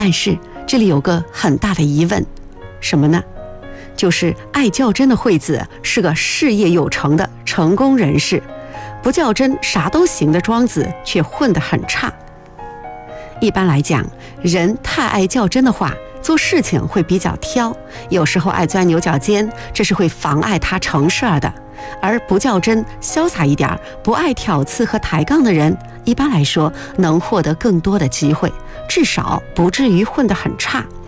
但是这里有个很大的疑问，什么呢？就是爱较真的惠子是个事业有成的成功人士，不较真啥都行的庄子却混得很差。一般来讲，人太爱较真的话，做事情会比较挑，有时候爱钻牛角尖，这是会妨碍他成事儿的。而不较真、潇洒一点、不爱挑刺和抬杠的人，一般来说能获得更多的机会，至少不至于混得很差。